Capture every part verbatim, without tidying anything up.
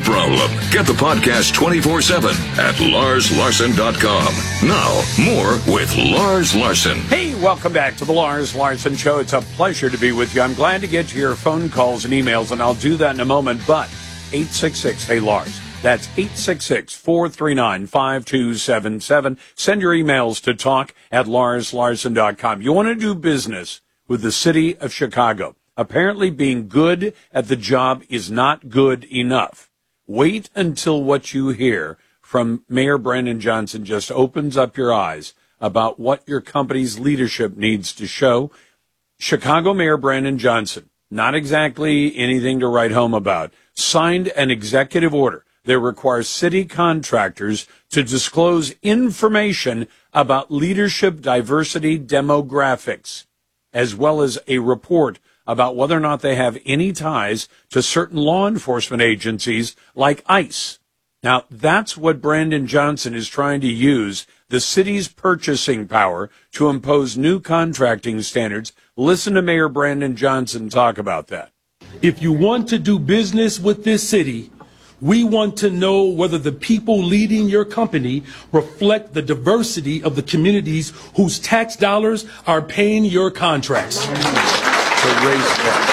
problem? Get the podcast twenty-four seven at lars larson dot com. Now, more with Lars Larson. Hey, welcome back to the Lars Larson Show. It's a pleasure to be with you. I'm glad to get to your phone calls and emails, and I'll do that in a moment. But eight six six, hey, Lars. That's eight six six, four three nine, five two seven seven. Send your emails to talk at lars larson dot com. You want to do business with the city of Chicago. Apparently being good at the job is not good enough. Wait until what you hear from Mayor Brandon Johnson just opens up your eyes about what your company's leadership needs to show. Chicago Mayor Brandon Johnson, not exactly anything to write home about, signed an executive order that requires city contractors to disclose information about leadership diversity demographics, as well as a report about whether or not they have any ties to certain law enforcement agencies like ICE. Now, that's what Brandon Johnson is trying to use the city's purchasing power to impose new contracting standards. Listen to Mayor Brandon Johnson talk about that. If you want to do business with this city, we want to know whether the people leading your company reflect the diversity of the communities whose tax dollars are paying your contracts. To raise tax.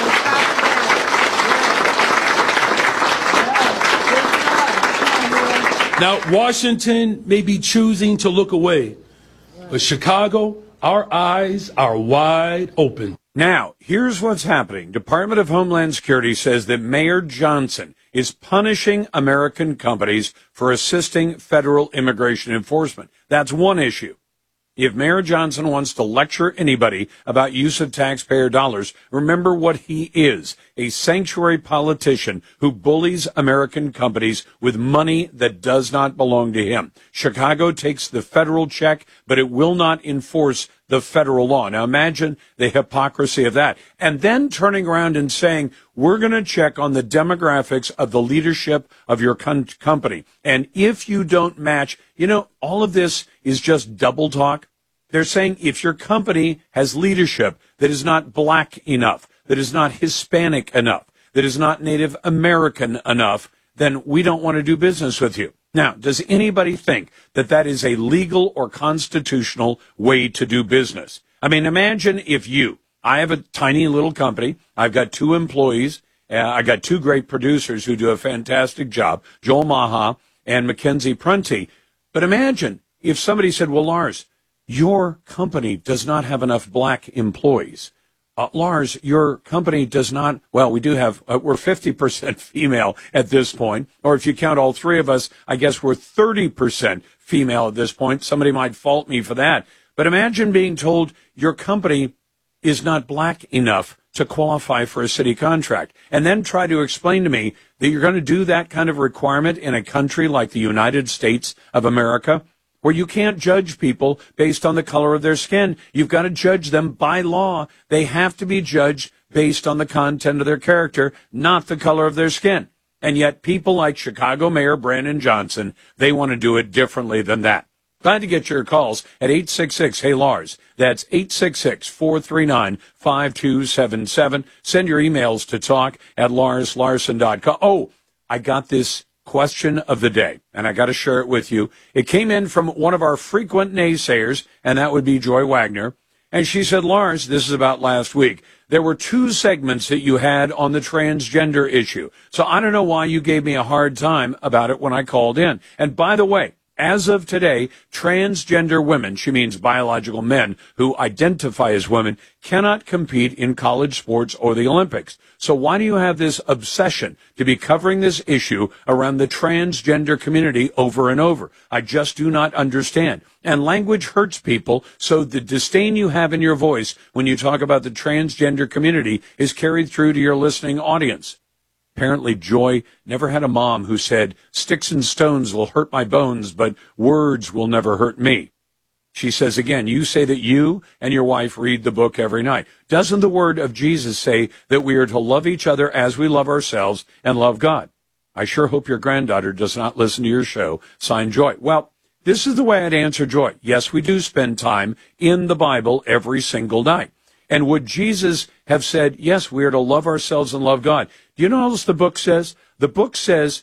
Now, Washington may be choosing to look away, but Chicago, our eyes are wide open. Now, here's what's happening. Department of Homeland Security says that Mayor Johnson is punishing American companies for assisting federal immigration enforcement. That's one issue. If Mayor Johnson wants to lecture anybody about use of taxpayer dollars, remember what he is, a sanctuary politician who bullies American companies with money that does not belong to him. Chicago takes the federal check, but it will not enforce the federal law. Now imagine the hypocrisy of that. And then turning around and saying, we're going to check on the demographics of the leadership of your con- company. And if you don't match, you know, all of this is just double talk. They're saying if your company has leadership that is not black enough, that is not Hispanic enough, that is not Native American enough, then we don't want to do business with you. Now, does anybody think that that is a legal or constitutional way to do business? I mean, imagine if you, I have a tiny little company. I've got two employees. Uh, I got two great producers who do a fantastic job, Joel Maha and Mackenzie Prunty. But imagine if somebody said, well, Lars, your company does not have enough black employees. Uh, Lars, your company does not, well, we do have, uh, we're fifty percent female at this point. Or if you count all three of us, I guess we're thirty percent female at this point. Somebody might fault me for that. But imagine being told your company is not black enough to qualify for a city contract. And then try to explain to me that you're going to do that kind of requirement in a country like the United States of America, where you can't judge people based on the color of their skin. You've got to judge them by law. They have to be judged based on the content of their character, not the color of their skin. And yet people like Chicago Mayor Brandon Johnson, they want to do it differently than that. Glad to get your calls at eight six six, hey Lars. That's eight six six, four three nine, five two seven seven. Send your emails to talk at lars larson dot com. Oh, I got this question of the day, and I got to share it with you. It came in from one of our frequent naysayers, and that would be Joy Wagner. And she said, Lars, this is about last week. There were two segments that you had on the transgender issue. So I don't know why you gave me a hard time about it when I called in. And by the way, as of today, transgender women, she means biological men who identify as women, cannot compete in college sports or the Olympics. So why do you have this obsession to be covering this issue around the transgender community over and over? I just do not understand. And language hurts people, so the disdain you have in your voice when you talk about the transgender community is carried through to your listening audience. Apparently, Joy never had a mom who said, sticks and stones will hurt my bones, but words will never hurt me. She says, again, you say that you and your wife read the book every night. Doesn't the word of Jesus say that we are to love each other as we love ourselves and love God? I sure hope your granddaughter does not listen to your show. Signed, Joy. Well, this is the way I'd answer Joy. Yes, we do spend time in the Bible every single night. And would Jesus have said, yes, we are to love ourselves and love God? Do you know what else the book says? The book says